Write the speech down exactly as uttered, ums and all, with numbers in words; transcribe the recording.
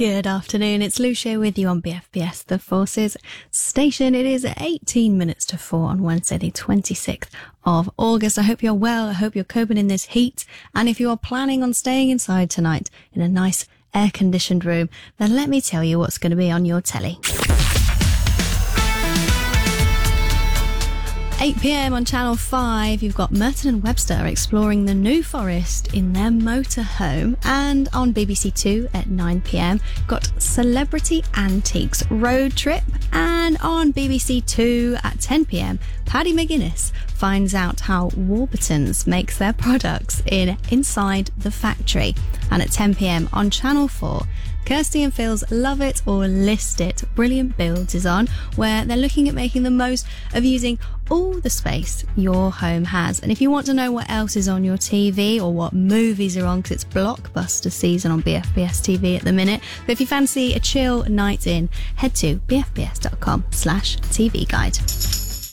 Good afternoon, it's Lucia with you on B F B S The Forces station. It is eighteen minutes to four on Wednesday the twenty-sixth of August. I hope you're well, I hope you're coping in this heat, and if you are planning on staying inside tonight in a nice air-conditioned room, then let me tell you what's going to be on your telly. eight p.m. on Channel five, you've got Merton and Webster exploring the New Forest in their motorhome. And on B B C two at nine p.m, got Celebrity Antiques Road Trip. And on B B C two at ten p.m, Paddy McGuinness finds out how Warburtons makes their products in Inside the Factory. And at ten p.m. on Channel four, Kirsty and Phil's Love It or List It Brilliant Builds is on, where they're looking at making the most of using all the space your home has. And if you want to know what else is on your T V or what movies are on, because it's blockbuster season on B F B S T V at the minute, but if you fancy a chill night in, head to bfbs.com slash TV guide.